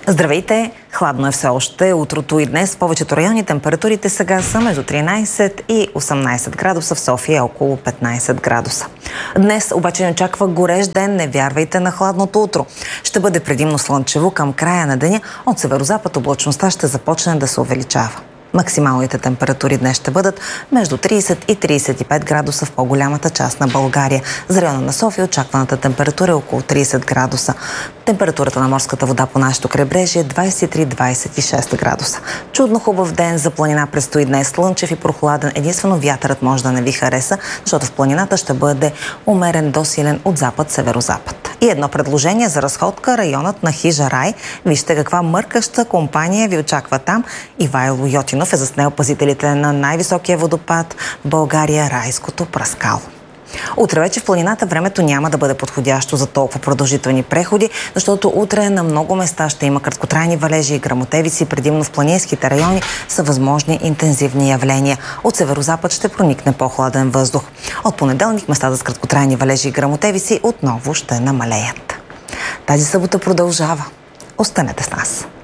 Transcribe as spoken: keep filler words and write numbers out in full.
Здравейте! Хладно е все още. Утрото и днес в повечето райони температурите сега са между тринайсет и осемнайсет градуса, в София около петнайсет градуса. Днес обаче ни очаква горещ ден, не вярвайте на хладното утро. Ще бъде предимно слънчево към края на деня, от северозапад облачността ще започне да се увеличава. Максималните температури днес ще бъдат между трийсет и трийсет и пет градуса в по-голямата част на България. За района на София очакваната температура е около трийсет градуса. Температурата на морската вода по нашето крайбрежие е двайсет и три до двайсет и шест градуса. Чудно хубав ден за планина предстои днес, слънчев и прохладен. Единствено вятърът може да не ви хареса, защото в планината ще бъде умерен до силен от запад-северозапад. И едно предложение за разходка, районът на Хижа Рай. Вижте каква мъркаща компания ви очаква там. Ивайло Йотинов е заснел пазителите на най-високия водопад в България, Райското пръскало. Утре вече в планината времето няма да бъде подходящо за толкова продължителни преходи, защото утре на много места ще има краткотрайни валежи и гръмотевици, предимно в планинските райони са възможни интензивни явления. От северозапад ще проникне по-хладен въздух. От понеделник местата с краткотрайни валежи и гръмотевици отново ще намалеят. Тази събота продължава. Останете с нас!